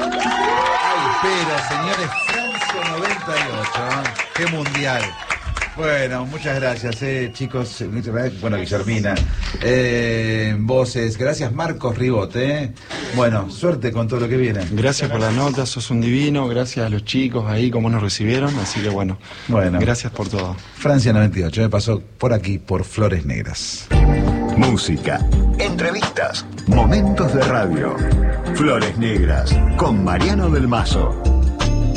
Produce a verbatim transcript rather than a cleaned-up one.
Ay, pero, señores, Francia noventa y ocho, ¿eh? ¡Qué mundial! Bueno, muchas gracias, eh, chicos. Bueno, Guillermina. Eh, voces, gracias Marcos Ribot, eh. Bueno, suerte con todo lo que viene. Gracias por la nota, sos un divino. Gracias a los chicos ahí, cómo nos recibieron. Así que bueno, bueno, gracias por todo. Francia noventa y ocho, me pasó por aquí, por Flores Negras. Música, entrevistas, momentos de radio. Flores Negras, con Mariano del Mazo.